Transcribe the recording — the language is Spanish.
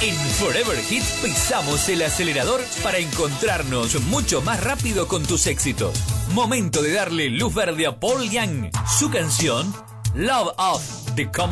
En Forever Hit pisamos el acelerador para encontrarnos mucho más rápido con tus éxitos. Momento de darle luz verde a Paul Young. Su canción Love of the Common